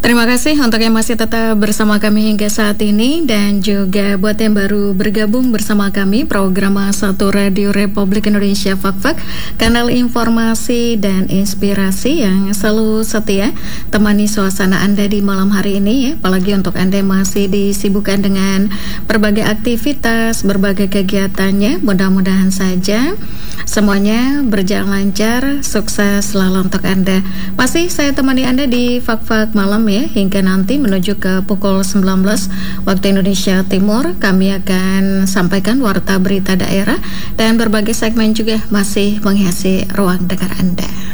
Terima kasih untuk yang masih tetap bersama kami hingga saat ini, dan juga buat yang baru bergabung bersama kami, program Satu Radio Republik Indonesia Fak-Fak, kanal informasi dan inspirasi yang selalu setia temani suasana Anda di malam hari ini ya. Apalagi untuk Anda yang masih disibukkan dengan berbagai aktivitas, berbagai kegiatannya, mudah-mudahan saja semuanya berjalan lancar, sukses selalu untuk Anda. Masih saya temani Anda di Fak-Fak malam ya, hingga nanti menuju ke pukul 19 waktu Indonesia Timur. Kami akan sampaikan warta berita daerah dan berbagai segmen juga masih menghiasi ruang dengar Anda.